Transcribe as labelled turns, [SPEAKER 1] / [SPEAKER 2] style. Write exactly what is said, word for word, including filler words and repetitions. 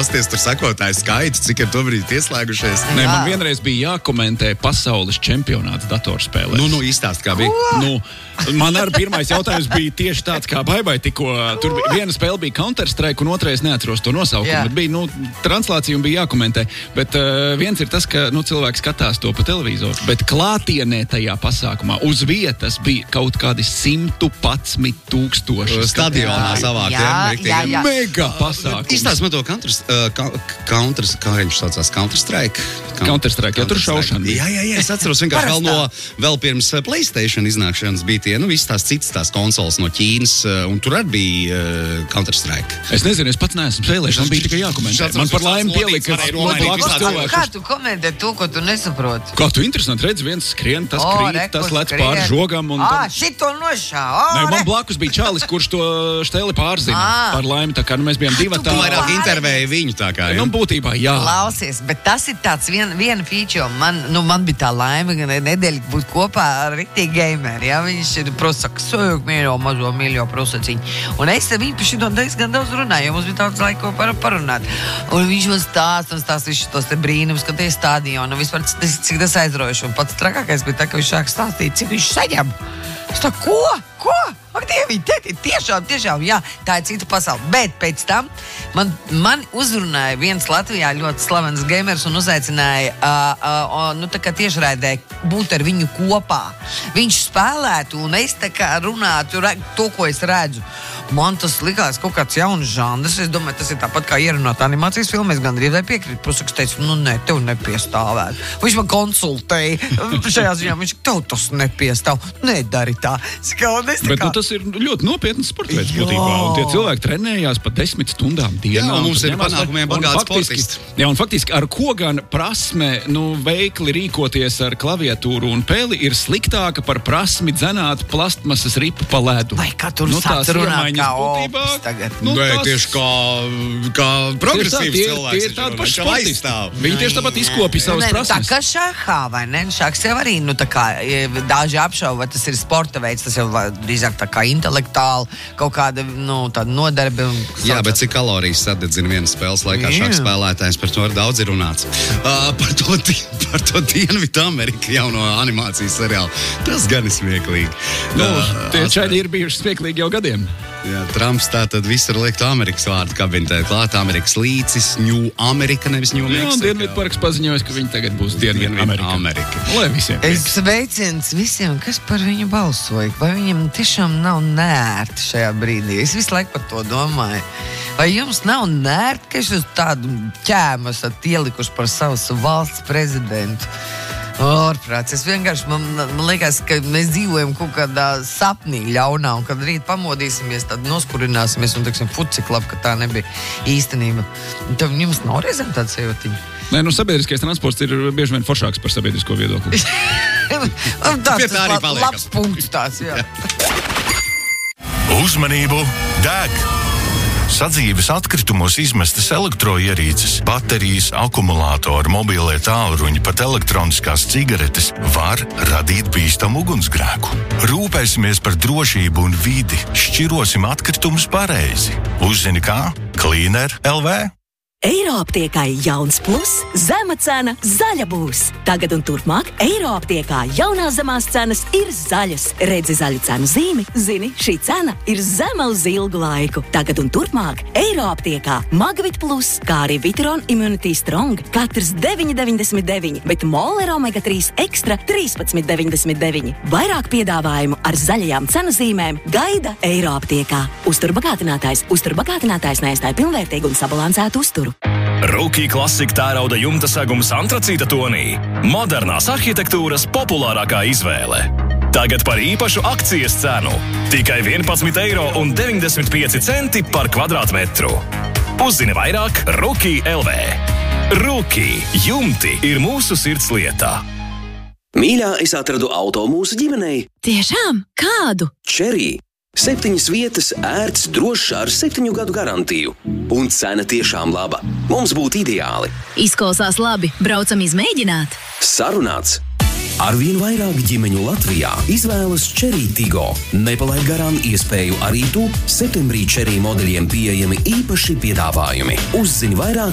[SPEAKER 1] pasties tur sekotāju skaitu, cik ir tobrīd ieslēgušies.
[SPEAKER 2] Nē, man vienreiz bija jākomentē pasaules čempionāts datorspēlēs.
[SPEAKER 1] Nu, nu, izstāst, kā bija.
[SPEAKER 2] Nu, man arī pirmais jautājums bija tieši tāds, kā Baibai tikko. Tur bija, viena spēle bija Counter-Strike, un otrais neatceros to nosaukumu.
[SPEAKER 3] Jā.
[SPEAKER 2] Bet bija, nu, translācija un bija jākomentē. Bet uh, viens ir tas, ka, nu, cilvēks skatās to pa televizoru. Bet klātienē tajā pasākumā uz vietas bija kaut kādi simtu padsmit tūkstoši.
[SPEAKER 1] Stadionā savāk.
[SPEAKER 3] Jā, jā, jā.
[SPEAKER 2] Mega pasākums.
[SPEAKER 1] Izstāst man to Counter, uh, Counter, kā viņš saucās, Counter-Strike?
[SPEAKER 2] Counter-Strike, jā, tur šaušana bija.
[SPEAKER 1] Jā, jā, jā, es atceros vienkārši vēl no, vēl pirms PlayStation iznākšanas bija tie, nu, visas tās citas tās konsoles no Ķīnas, un tur arī bija uh, Counter-Strike.
[SPEAKER 2] Es nezinu, es pats neesmu spēlējis, man bija tikai jākomentē. Man par laimi pielika, ka
[SPEAKER 3] Kā, kā tu komentē to, ko tu nesaproti?
[SPEAKER 2] Kā tu interesanti redz, viens skrien, tas
[SPEAKER 3] O,
[SPEAKER 2] krīt,
[SPEAKER 3] re,
[SPEAKER 2] tas
[SPEAKER 3] kur
[SPEAKER 2] lec
[SPEAKER 3] skrien.
[SPEAKER 2] pāri žogam. Un
[SPEAKER 3] Ā,
[SPEAKER 2] tam...
[SPEAKER 3] šito nošā! O,
[SPEAKER 2] Nē, man
[SPEAKER 3] re.
[SPEAKER 2] blakus bija čalis, kurš to šteli pārzina.
[SPEAKER 3] Ā.
[SPEAKER 2] Par laimi, tā kā nu, mēs bijām divi
[SPEAKER 1] Tu vairāk intervēji viņu tā kā,
[SPEAKER 2] Nu, būtībā, jā.
[SPEAKER 3] Klausies, bet tas ir tāds vien, viena feature. Man, nu, man bija tā laime, ka nedēļa būt kopā ar riktīgi gameri. Ja? Viņš ir prosaks, sojūk mīļo, mazo mīļo prosaciņu. Un es ar viņu par šito diezgan daudz runāju, jo mums bija daudz laika par, parunāt. Un viņš man stāst un stāst visus tos te brīnums, ka tie stadioni un vispār cik, cik tas aizraujoši. Un pats trakākais bija tā, ka viņš sāk stāstīt, cik viņš saņem. Es tā, ko? Ko? Ak, Dievi, tēti, tiešām, tiešām, jā, tā ir cita pasaule. Bet pēc tam man, man uzrunāja viens Latvijā ļoti slavens gamers un uzaicināja uh, uh, nu, tā kā tiešraidē būt ar viņu kopā. Viņš spēlētu un es tā kā runātu re, to, ko es redzu. Man tas likās kaut kāds jauns žanrs. Es domāju, tas ir tāpat kā ierunāt animācijas filmu. Es gandrīz piekrītu. Protams, teicu, nu nē, tev nepiestāvēt. Viņš man konsultēja šajā ziņā. Viņš tev tas nepiestāv. Nedari tā. Skaudēs, tā
[SPEAKER 2] Bet
[SPEAKER 3] kā...
[SPEAKER 2] nu, tas ir ļoti nopietns sportveids būtībā. Un tie cilvēki trenējās pa desmit stundām dienā.
[SPEAKER 1] Jā, un mums ir
[SPEAKER 2] ņemās,
[SPEAKER 1] panākumiem
[SPEAKER 2] un
[SPEAKER 1] bagāts
[SPEAKER 2] faktiski-
[SPEAKER 1] sportists.
[SPEAKER 2] Jā, un faktiski ar ko gan prasme, nu, veikli rīkoties ar klaviatūru un peli ir sliktāka par prasmi dzenāt plastmasas ripu pa ledu.
[SPEAKER 3] Vai kā tur
[SPEAKER 2] nu,
[SPEAKER 3] sāc
[SPEAKER 2] tās
[SPEAKER 3] runāt
[SPEAKER 2] iemaņas
[SPEAKER 3] kā
[SPEAKER 2] būtībā,
[SPEAKER 3] opis tagad?
[SPEAKER 2] nu,
[SPEAKER 1] Nē,
[SPEAKER 2] tas-
[SPEAKER 1] tieši kā, kā progresīvs
[SPEAKER 2] Tieši tā, tie-
[SPEAKER 1] cilvēks.
[SPEAKER 2] tie ir tādi paši sportisti.
[SPEAKER 1] aizstāv.
[SPEAKER 2] Viņi tieši tāpat izkopja savas
[SPEAKER 3] Nē, nu, tā
[SPEAKER 2] prasmes.
[SPEAKER 3] kā šahā, vai ne? Šahs jau arī, nu, tā kā e, daži apšauba, vai tas ir sporta veids, tas jau va- drīzāk tā kā intelektuāli, kaut kāda, nu, tāda nodarbe. un
[SPEAKER 1] Jā,
[SPEAKER 3] saucās-
[SPEAKER 1] bet cik kalorijas sadedzina vienas spēles laikā
[SPEAKER 3] Jā.
[SPEAKER 1] šāks spēlētājs, par to ir daudz ir runāts. Uh, par, to, di- par to Dienvidu Ameriku jauno animācijas seriālu. Tas gan ir smieklīgi.
[SPEAKER 2] Nu,
[SPEAKER 1] Uh,
[SPEAKER 2] tie čaļi ir bijuši smieklīgi jau gadiem.
[SPEAKER 1] Jā, Trumps tā tad visur liektu Amerikas vārdu kabinetē klāt. Amerikas līcis, New Amerika, nevis New
[SPEAKER 2] Jā, un
[SPEAKER 1] Mexico.
[SPEAKER 2] Dienvidparks paziņojas, ka viņi tagad būs Dienvidu
[SPEAKER 1] Dienvidu
[SPEAKER 2] Amerika.
[SPEAKER 1] Amerika.
[SPEAKER 2] Lai visiem
[SPEAKER 3] Es
[SPEAKER 2] prieks.
[SPEAKER 3] sveiciens visiem, kas par viņu balsoja. Vai viņam tiešām nav nērti šajā brīdī? Es visu laiku par to domāju. Vai jums nav nērti, ka jūs uz tādu ķēmu esat ielikuši par savu valsts prezidentu? Ārprāts. Es vienkārši, man, man liekas, ka mēs dzīvojam kaut kādā sapnī ļaunā, un kad rīt pamodīsimies, tad noskurināsimies, un, teiksim, fut, cik labi, ka tā nebija īstenība. Tad jums nav reizēm tāds sajūtiņa?
[SPEAKER 2] Nē, nu, sabiedriskais transports ir bieži vien foršāks par sabiedrisko viedokli.
[SPEAKER 3] Un tāds
[SPEAKER 1] Pie tā arī
[SPEAKER 3] tas
[SPEAKER 1] paliekam.
[SPEAKER 3] labs punkts tās, jā.
[SPEAKER 4] Uzmanību, deg! Sadzīves atkritumos izmestas elektroierīces, baterijas, akumulātori, mobilie tālruņi, pat elektroniskās cigaretes var radīt bīstamu ugunsgrēku. Rūpēsimies par drošību un vidi, šķirosim atkritumus pareizi. Uzzini kā? Cleaner L V.
[SPEAKER 5] Eiroaptiekai jauns plus, zema cena, zaļa būs. Tagad un turpmāk Eiroaptiekā jaunās zemās cenas ir zaļas. Redzi zaļu cenu zīmi, zini, šī cena ir zema uz ilgu laiku. Tagad un turpmāk Eiroaptiekā Magvit plus, kā arī Vitron Immunity Strong, katrs deviņi deviņdesmit deviņi, bet Moler Omega trīs Extra trīspadsmit deviņdesmit deviņi. Vairāk piedāvājumu ar zaļajām cenu zīmēm gaida Eiroaptiekā. Uzturbagātinātājs, uzturbagātinātājs neaizstāja pilnvērtīgu un sabalansētu uzturu.
[SPEAKER 6] Rookie klasika tērauda jumta segums antracīta tonī. Modernās arhitektūras populārākā izvēle. Tagad par īpašu akcijas cenu. Tikai vienpadsmit eiro un deviņdesmit pieci centi par kvadrātmetru. Uzzini vairāk Rookie L V. Rookie jumti ir mūsu sirds lietā.
[SPEAKER 7] Mīļā, es atradu auto mūsu ģimenei.
[SPEAKER 5] Tiešām? Kādu?
[SPEAKER 7] Cherry. Septiņas vietas, ērts, drošs ar septiņu gadu garantiju. Un cena tiešām laba. Mums būtu ideāli.
[SPEAKER 5] Izklausās labi. Braucam izmēģināt.
[SPEAKER 7] Sarunāts. Arvien vairāk ģimeņu Latvijā izvēlas Cherry Tigo. Nepalaid garām iespēju arī tu. Septembrī Cherry modeļiem pieejami īpaši piedāvājumi. Uzzini vairāk